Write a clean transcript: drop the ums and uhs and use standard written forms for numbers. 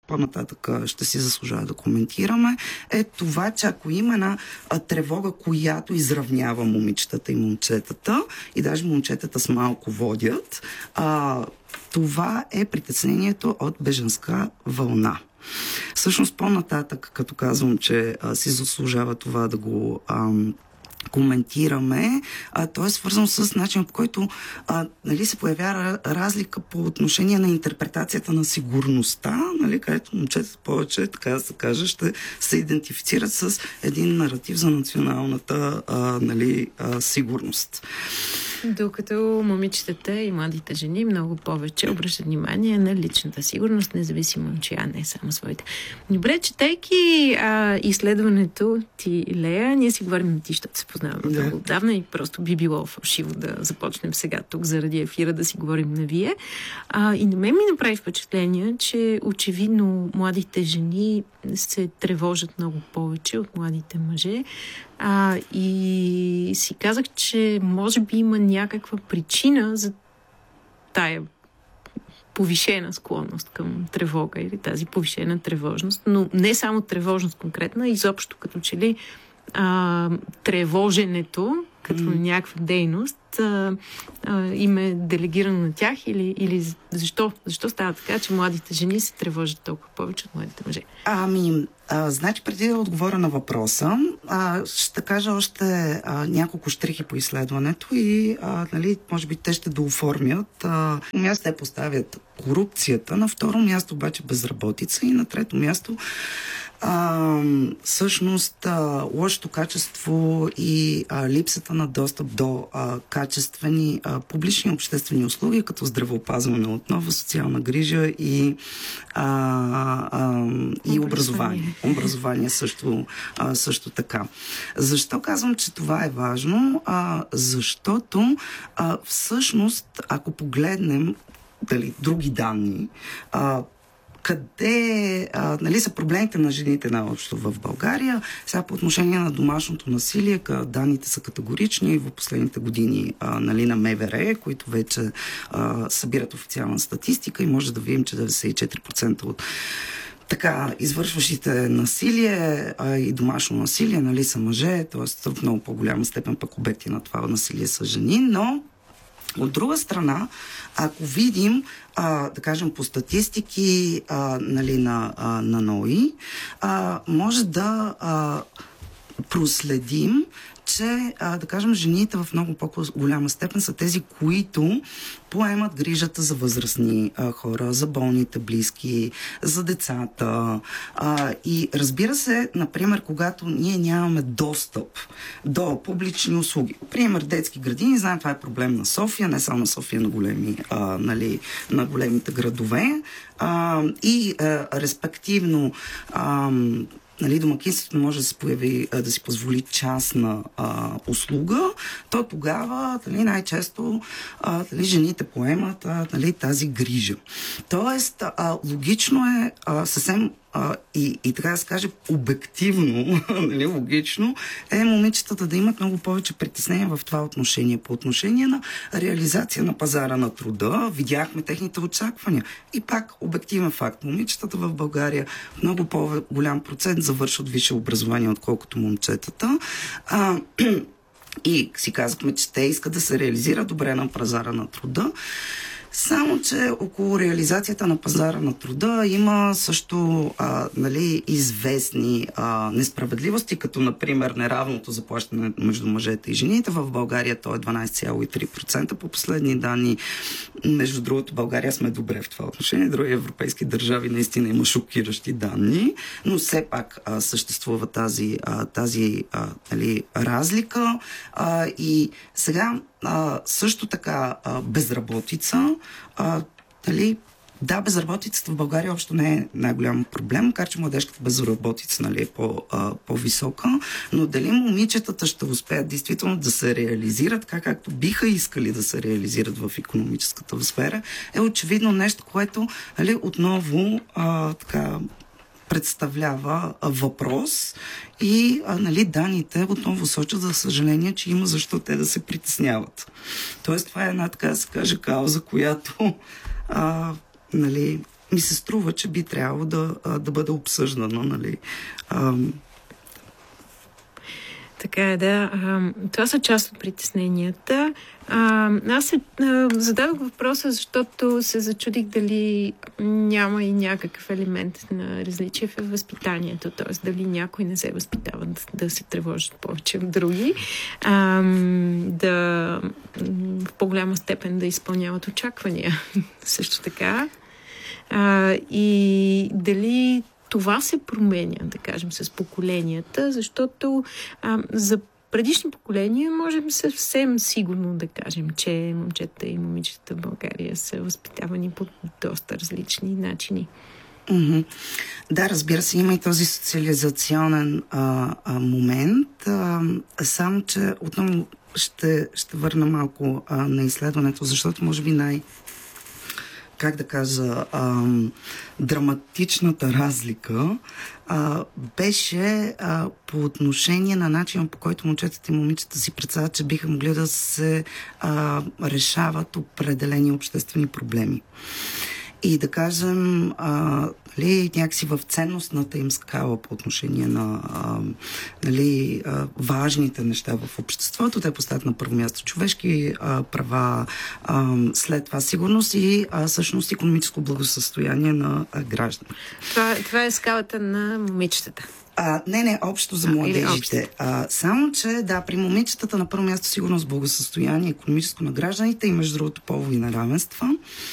по-нататък ще си заслужава да коментираме, е това, че ако има една тревога, която изравнява момичетата и момчетата, и даже момчетата с малко водят, това е притеснението от бежанска вълна. Всъщност по-нататък, като казвам, че си заслужава това да го коментираме, то е свързано с начин, по който нали, се появява разлика по отношение на интерпретацията на сигурността, нали, където момчетата повече, така да се каже, ще се идентифицират с един наратив за националната нали, сигурност. Докато момичетата и младите жени много повече обръщат внимание на личната сигурност, независимо, че не само своите. Добре, четейки изследването ти, Лея, ние си говорим, ти ще се познаваме много отдавна и просто би било фалшиво да започнем сега тук заради ефира да си говорим на вие. И на мен ми направи впечатление, че очевидно младите жени се тревожат много повече от младите мъже. И си казах, че може би има някаква причина за тая повишена склонност към тревога или тази повишена тревожност, но не само тревожност конкретна, изобщо като че ли тревоженето като някаква дейност им е делегирано на тях или защо става така, че младите жени се тревожат толкова повече от младите мъже? Значи, преди да отговоря на въпроса, ще кажа още няколко щрихи по изследването и нали, може би те ще дооформят. На място те поставят корупцията, на второ място обаче безработица и на трето място всъщност лошото качество и липсата на достъп до качествени публични обществени услуги, като здравеопазване отново, социална грижа и образование. Образование също така. Защо казвам, че това е важно? Защото всъщност, ако погледнем други данни, къде нали, са проблемите на жените наобщо в България. Сега по отношение на домашното насилие, данните са категорични в последните години нали, на МВР, които вече събират официална статистика и може да видим, че 94% от така, извършващите насилие и домашно насилие нали, са мъже, т.е. в много по-голяма степен пък обекти на това насилие са жени, но от друга страна, ако видим, да кажем, по статистики нали, на НОИ, може да проследим, че, да кажем, жените в много по-голяма степен са тези, които поемат грижата за възрастни хора, за болните близки, за децата. И разбира се, например, когато ние нямаме достъп до публични услуги. Пример, детски градини, знаем, това е проблем на София, не само на София, нали, на големите градове. И респективно нали, домакинството не може да се появи, да си позволи частна услуга, то тогава нали, най-често нали, жените поемат нали, тази грижа. Тоест, логично е съвсем и така да се каже обективно, нали, логично е момичетата да имат много повече притеснения в това отношение. По отношение на реализация на пазара на труда, видяхме техните очаквания. И пак обективен факт. Момичетата в България в много по-голям процент завършват висше образование, отколкото момчетата. И си казахме, че те искат да се реализират добре на пазара на труда. Само, че около реализацията на пазара на труда има също нали, известни несправедливости, като например неравното заплащане между мъжете и жените. В България то е 12,3% по последни данни. Между другото, България сме добре в това отношение. Други европейски държави наистина има шокиращи данни, но все пак съществува тази нали, разлика. И сега също така безработица. Нали, да, безработицата в България общо не е най-голям проблем, макар че младежката безработица нали, е по-висока, но дали момичетата ще успеят действително да се реализират, така както биха искали да се реализират в икономическата сфера, е очевидно нещо, което нали, отново така представлява въпрос и нали, данните отново сочат за съжаление, че има защо те да се притесняват. Тоест това е една, така да се каже, кауза, която нали, ми се струва, че би трябвало да бъде обсъждано, нали. Така е, да. Това са част от притесненията. Аз се задавах въпроса, защото се зачудих дали няма и някакъв елемент на различие в възпитанието, т.е. дали някой не се възпитава да се тревожат повече от други, да в по-голяма степен да изпълняват очаквания. Също така. И дали това се променя, да кажем, с поколенията, защото за предишни поколения можем съвсем сигурно да кажем, че момчета и момичета в България са възпитавани по доста различни начини. Mm-hmm. Да, разбира се, има и този социализационен момент, само че отново ще върна малко на изследването, защото може би как да кажа, драматичната разлика беше по отношение на начина, по който момчетата и момичета си представят, че биха могли да се решават обществени проблеми. И да кажем, някакси в ценностната им скала по отношение на важните неща в обществото. Те поставят на първо място човешки права, след това сигурност и всъщност икономическо благосъстояние на гражданите. Това е скалата на момичетата. Не, общо за младежите. Само, че да, при момичетата на първо място сигурност, благосъстояние, икономическо на гражданите и между другото полови неравенства.